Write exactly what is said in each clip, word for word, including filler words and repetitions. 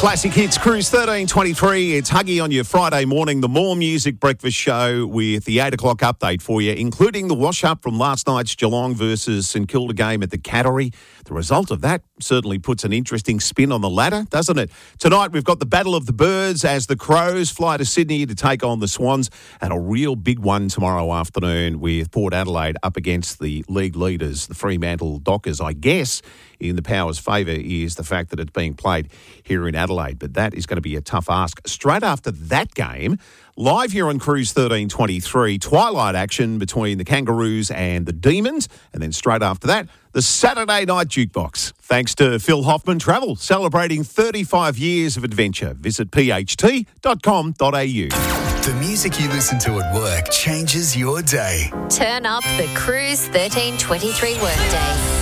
Classic Hits Cruise thirteen twenty-three. It's Huggy on your Friday morning, the More Music Breakfast Show with the eight o'clock update for you, including the wash-up from last night's Geelong versus St Kilda game at the Cattery. The result of that certainly puts an interesting spin on the ladder, doesn't it? Tonight we've got the Battle of the Birds as the Crows fly to Sydney to take on the Swans, and a real big one tomorrow afternoon with Port Adelaide up against the league leaders, the Fremantle Dockers. I guess in the Powers' favour is the fact that it's being played here in Adelaide, but that is going to be a tough ask. Straight after that game, live here on Cruise thirteen twenty-three, twilight action between the Kangaroos and the Demons, and then straight after that, the Saturday Night Jukebox. Thanks to Phil Hoffman Travel, celebrating thirty-five years of adventure. Visit p h t dot com dot a u. The music you listen to at work changes your day. Turn up the Cruise thirteen twenty-three workday.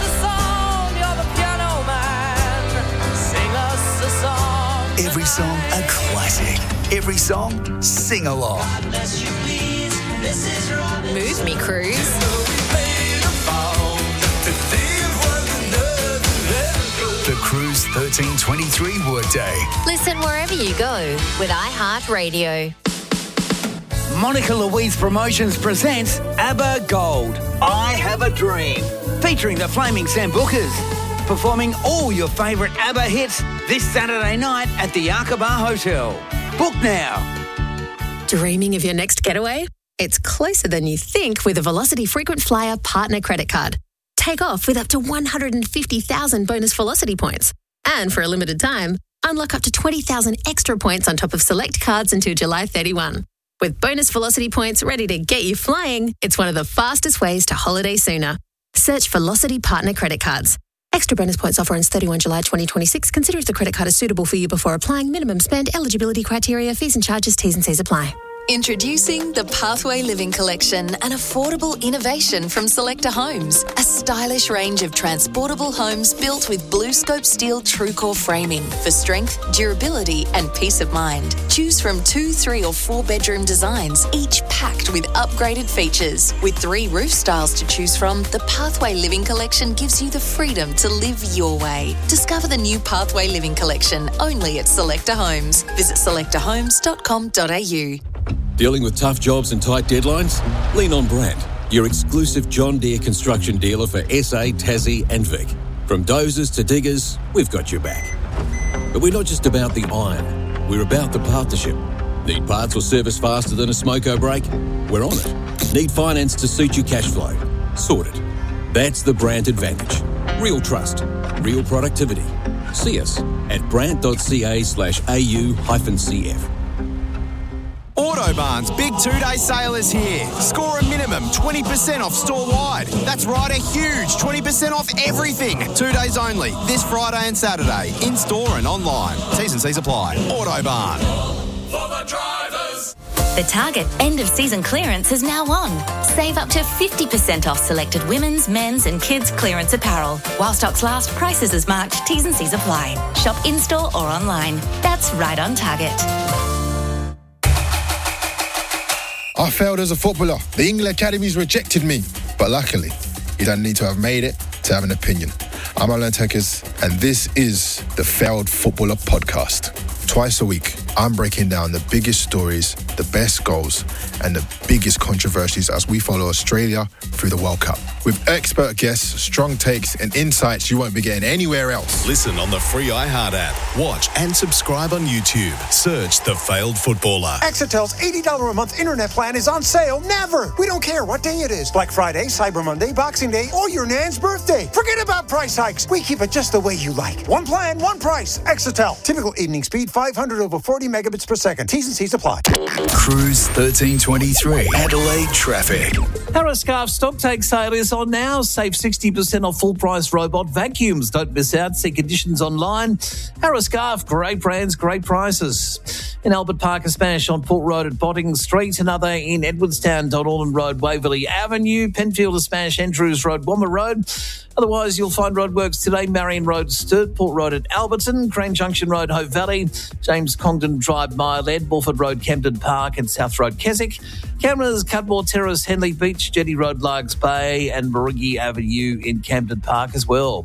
Every song a classic. Every song, sing along. Move me, Cruise. The Cruise thirteen twenty-three workday. Listen wherever you go with iHeartRadio. Monica Louise Promotions presents ABBA Gold, I Have a Dream, featuring the Flaming Sambucas, performing all your favourite ABBA hits this Saturday night at the Aqaba Hotel. Book now. Dreaming of your next getaway? It's closer than you think with a Velocity Frequent Flyer Partner Credit Card. Take off with up to one hundred fifty thousand bonus Velocity points. And for a limited time, unlock up to twenty thousand extra points on top of select cards until July thirty-first. With bonus Velocity points ready to get you flying, it's one of the fastest ways to holiday sooner. Search Velocity Partner Credit Cards. Extra bonus points offer ends thirty-first July twenty twenty-six. Consider if the credit card is suitable for you before applying. Minimum spend, eligibility criteria, fees and charges, T's and C's apply. Introducing the Pathway Living Collection, an affordable innovation from Selecta Homes. A stylish range of transportable homes built with BlueScope steel TrueCore framing for strength, durability and peace of mind. Choose from two, three or four bedroom designs, each packed with upgraded features. With three roof styles to choose from, the Pathway Living Collection gives you the freedom to live your way. Discover the new Pathway Living Collection only at Selecta Homes. Visit selecta homes dot com dot a u. Dealing with tough jobs and tight deadlines? Lean on Brandt, your exclusive John Deere construction dealer for S A, Tassie and Vic. From dozers to diggers, we've got your back. But we're not just about the iron, we're about the partnership. Need parts or service faster than a smoko brake? We're on it. Need finance to suit your cash flow? Sorted. That's the Brandt advantage. Real trust, real productivity. See us at brandt.ca slash au hyphen cf. Autobarn's big two-day sale is here. Score a minimum twenty percent off store-wide. That's right, a huge twenty percent off everything. Two days only, this Friday and Saturday, in-store and online. T's and C's apply. Autobarn. For the drivers. The Target end-of-season clearance is now on. Save up to fifty percent off selected women's, men's and kids' clearance apparel. While stocks last, prices as marked, T's and C's apply. Shop in-store or online. That's right on Target. I failed as a footballer. The England Academies rejected me. But luckily, you don't need to have made it to have an opinion. I'm Alan Tekers, and this is the Failed Footballer Podcast. Twice a week, I'm breaking down the biggest stories, the best goals, and the biggest controversies as we follow Australia through the World Cup. With expert guests, strong takes, and insights you won't be getting anywhere else. Listen on the free iHeart app. Watch and subscribe on YouTube. Search The Failed Footballer. Exetel's eighty dollars a month internet plan is on sale never. We don't care what day it is. Black Friday, Cyber Monday, Boxing Day, or your nan's birthday. Forget about price hikes. We keep it just the way you like. One plan, one price. Exetel. Typical evening speed, five hundred over forty megabits per second. T's and C's apply. Cruise thirteen twenty-three. Adelaide traffic. Harris Scarf stock take sale is on now. Save sixty percent off full price robot vacuums. Don't miss out. See conditions online. Harris Scarf, great brands, great prices. In Albert Park, a smash on Port Road at Botting Street. Another in Edwardstown, Donalden Road, Waverley Avenue. Penfield, a smash, Andrews Road, Womber Road. Otherwise, you'll find roadworks today. Marion Road, Sturt, Port Road at Alberton, Crane Junction Road, Hope Valley, James Congdon Drive, Mile-Ed, Bulford Road, Camden Park and South Road, Keswick. Cameras, Cudmore Terrace, Henley Beach, Jetty Road, Largs Bay and Marigi Avenue in Camden Park as well.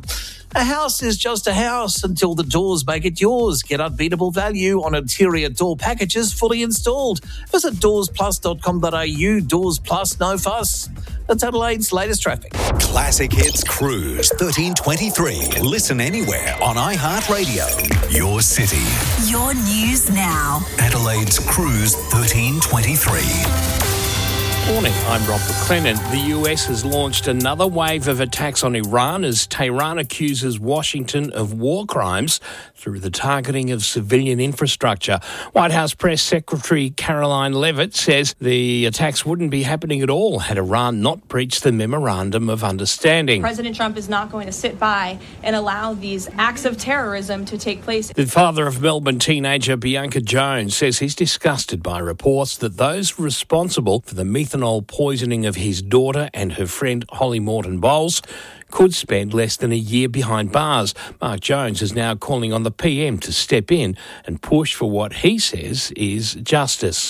A house is just a house until the doors make it yours. Get unbeatable value on interior door packages fully installed. Visit doors plus dot com dot a u. Doors Plus, no fuss. That's Adelaide's latest traffic. Classic Hits Cruise thirteen twenty-three. Listen anywhere on iHeartRadio. Your city. Your news now. Adelaide's Cruise thirteen twenty-three. Morning, I'm Rob McLennan. The U S has launched another wave of attacks on Iran as Tehran accuses Washington of war crimes through the targeting of civilian infrastructure. White House Press Secretary Caroline Leavitt says the attacks wouldn't be happening at all had Iran not breached the Memorandum of Understanding. President Trump is not going to sit by and allow these acts of terrorism to take place. The father of Melbourne teenager Bianca Jones says he's disgusted by reports that those responsible for the methanol poisoning of his daughter and her friend Holly Morton Bowles could spend less than a year behind bars. Mark Jones is now calling on the P M to step in and push for what he says is justice.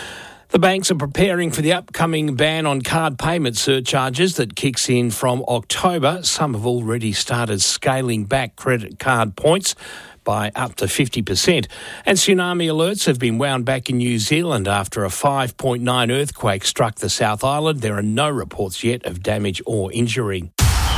The banks are preparing for the upcoming ban on card payment surcharges that kicks in from October. Some have already started scaling back credit card points by up to fifty percent. And tsunami alerts have been wound back in New Zealand after a five point nine earthquake struck the South Island. There are no reports yet of damage or injury.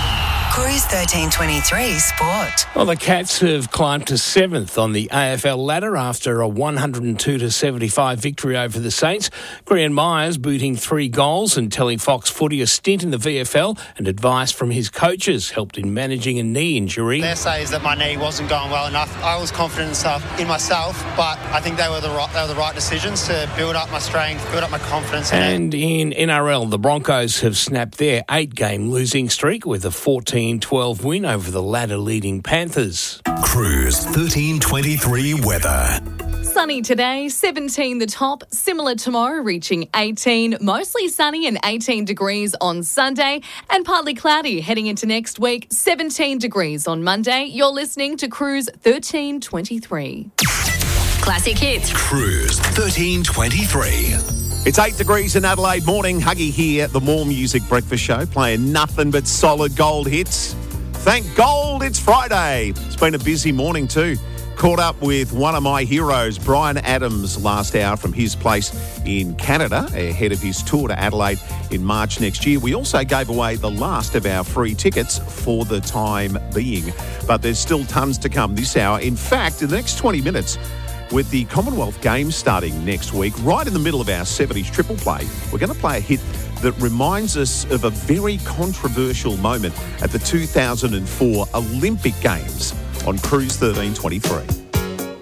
Cruise thirteen twenty-three Sport. Well, the Cats have climbed to seventh on the A F L ladder after a one hundred two to seventy-five victory over the Saints. Grian Myers booting three goals and telling Fox Footy a stint in the V F L and advice from his coaches helped in managing a knee injury. Their say is that my knee wasn't going well enough. I was confident in, stuff, in myself, but I think they were the right, they were the right decisions to build up my strength, build up my confidence. And in N R L, the Broncos have snapped their eight-game losing streak with a fourteen twelve win over the ladder-leading Panthers. Cruise thirteen twenty-three weather. Sunny today, seventeen the top, similar tomorrow reaching eighteen, mostly sunny and eighteen degrees on Sunday, and partly cloudy heading into next week, seventeen degrees on Monday. You're listening to Cruise thirteen twenty-three. Classic Hits. Cruise thirteen twenty-three. It's eight degrees in Adelaide. Morning, Huggy here at the More Music Breakfast Show, playing nothing but solid gold hits. Thank gold, it's Friday. It's been a busy morning too. Caught up with one of my heroes, Bryan Adams, last hour from his place in Canada, ahead of his tour to Adelaide in March next year. We also gave away the last of our free tickets for the time being. But there's still tons to come this hour. In fact, in the next twenty minutes, with the Commonwealth Games starting next week, right in the middle of our seventies triple play, we're going to play a hit that reminds us of a very controversial moment at the two thousand four Olympic Games on Cruise thirteen twenty-three.